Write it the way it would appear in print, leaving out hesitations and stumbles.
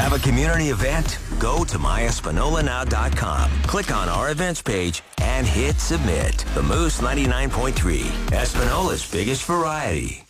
Have a community event? Go to myespinolanow.com. Click on our events page and hit submit. The Moose 99.3, Espinola's biggest variety.